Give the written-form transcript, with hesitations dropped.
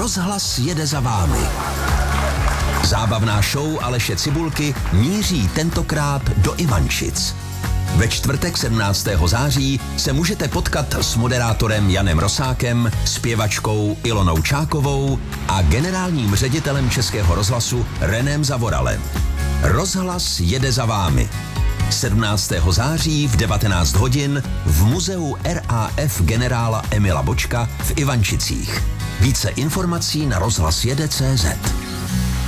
Rozhlas jede za vámi. Zábavná show Aleše Cibulky míří tentokrát do Ivančic. Ve čtvrtek 17. září se můžete potkat s moderátorem Janem Rosákem, zpěvačkou Ilonou Čákovou a generálním ředitelem Českého rozhlasu Renem Zavoralem. Rozhlas jede za vámi. 17. září v 19 hodin v muzeu RAF generála Emila Bočka v Ivančicích. Více informací na rozhlasjede.cz.